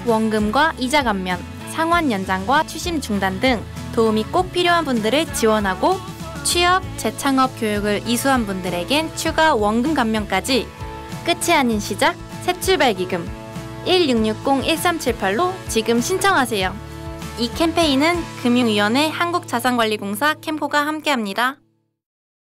원금과 이자 감면, 상환 연장과 추심 중단 등 도움이 꼭 필요한 분들을 지원하고 취업, 재창업 교육을 이수한 분들에겐 추가 원금 감면까지. 끝이 아닌 시작, 새출발기금 1660-1378로 지금 신청하세요. 이 캠페인은 금융위원회 한국자산관리공사 캠코가 함께합니다.